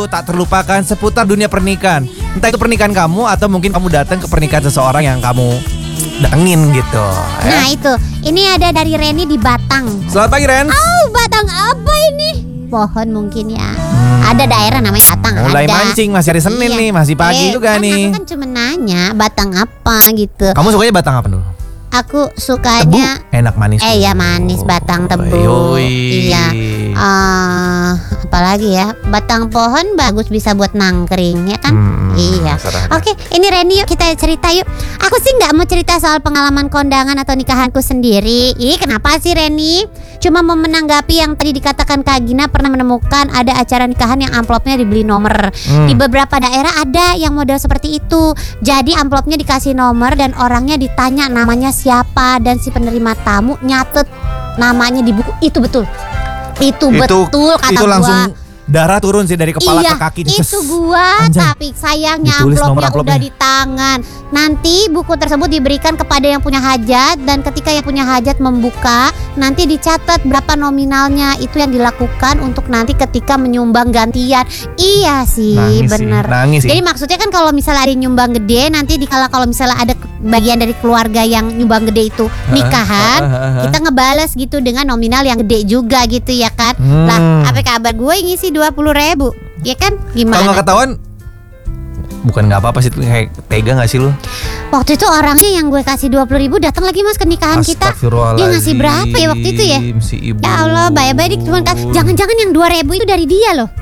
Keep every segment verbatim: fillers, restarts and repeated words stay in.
tak terlupakan seputar dunia pernikahan. Entah itu pernikahan kamu atau mungkin kamu datang ke pernikahan seseorang yang kamu datengin gitu. Nah itu, ini ada dari Reni di Batang. Selamat pagi Ren. Oh, Batang apa ini? Pohon mungkin ya. Hmm. Ada daerah namanya Batang. Mulai ada. mancing, masih hari Senin Iya. nih, masih pagi eh, juga kan nih. Aku kan cuma nanya Batang apa gitu. Kamu sukanya batang apa dulu? Aku Tebu, sukanya enak manis. Eh ya manis, batang tebu. Yoi. Iya. Uh, apalagi ya, batang pohon bagus bisa buat nangkring ya kan? Hmm, iya. Oke, ini Reni yuk kita cerita yuk. Aku sih nggak mau cerita soal pengalaman kondangan atau nikahanku sendiri. Ih, kenapa sih Reni? Cuma mau menanggapi yang tadi dikatakan Kak Gina pernah menemukan ada acara nikahan yang amplopnya dibeli nomor. Hmm. Di beberapa daerah ada yang model seperti itu. Jadi amplopnya dikasih nomor dan orangnya ditanya namanya siapa dan si penerima tamu nyatet namanya di buku. Itu betul. Itu, Itu betul kata itu gua. langsung darah turun sih dari kepala iya, ke kaki. itu Ces. gua. Anjay. Tapi sayangnya Ditulis nomor amplopnya amplopnya. udah di tangan. Nanti buku tersebut diberikan kepada yang punya hajat. Dan ketika yang punya hajat membuka, nanti dicatat berapa nominalnya. Itu yang dilakukan untuk nanti ketika menyumbang gantian. Iya sih, Nangis sih, bener. nangis sih. Jadi maksudnya kan kalau misalnya ada yang nyumbang gede, nanti dikala kalau misalnya ada bagian dari keluarga yang nyumbang gede itu nikahan, kita ngebales gitu dengan nominal yang gede juga gitu ya kan. Hmm. Lah, apa kabar gue ngisi dua puluh ribu, ya kan? Kalau Gimana? nggak ketahuan, bukan nggak apa-apa sih, kayak tega nggak sih lu? Waktu itu orangnya yang gue kasih dua puluh ribu datang lagi mas ke nikahan kita. Dia ngasih berapa ya waktu itu ya? Si ibu. Ya Allah, baik-baik cuma jangan-jangan yang dua ribu itu dari dia loh.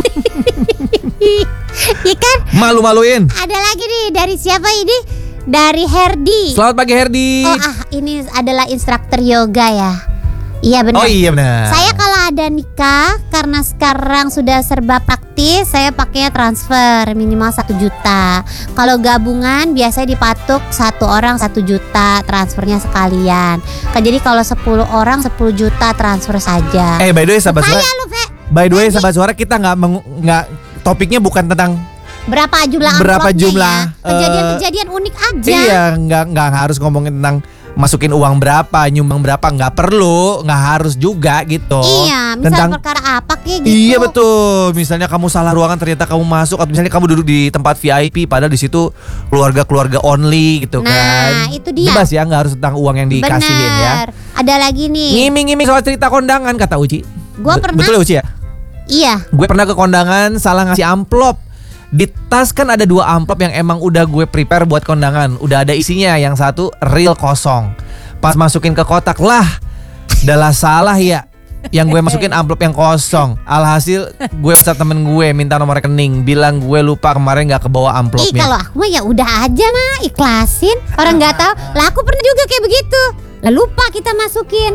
Iya kan? Malu-maluin. Ada lagi nih dari siapa ini? Dari Herdi. Selamat pagi Herdi. Oh ah, ini adalah instruktur yoga ya. Iya benar. Oh iya benar. Saya kalau ada nikah karena sekarang sudah serba praktis, saya pakainya transfer minimal satu juta. Kalau gabungan biasanya dipatok satu orang satu juta transfernya sekalian. Jadi kalau sepuluh orang sepuluh juta transfer saja. Eh by the way sahabat suara. Saya lu, Fe. By the way sahabat suara, kita nggak mengu- nggak topiknya bukan tentang Berapa jumlah berapa amplopnya jumlah, ya? Kejadian-kejadian unik aja. Iya, nggak nggak harus ngomongin tentang masukin uang berapa, nyumbang berapa, nggak perlu, nggak harus juga gitu. Iya, misal Tentang perkara apa kayak gitu. Iya betul. Misalnya kamu salah ruangan ternyata kamu masuk, atau misalnya kamu duduk di tempat V I P padahal di situ keluarga-keluarga only gitu Nah, kan. itu dia. Bebas ya, nggak harus tentang uang yang dikasihin ya. Benar. Ada lagi nih. Ngiming-ngiming soal cerita kondangan kata Uci. Gua Be- pernah- Betul ya Uci ya? Iya. Gue pernah ke kondangan salah ngasih amplop. Di tas kan ada dua amplop yang emang udah gue prepare buat kondangan. Udah ada isinya, yang satu real kosong. Pas masukin ke kotak lah, adalah salah ya. Yang gue masukin amplop yang kosong. Alhasil gue WhatsApp temen gue minta nomor rekening, bilang gue lupa kemarin gak kebawa Ih amplopnya. kalau aku mah ya udah aja mah ikhlasin. Orang nggak tahu. Lah aku pernah juga kayak begitu. Lah lupa kita masukin.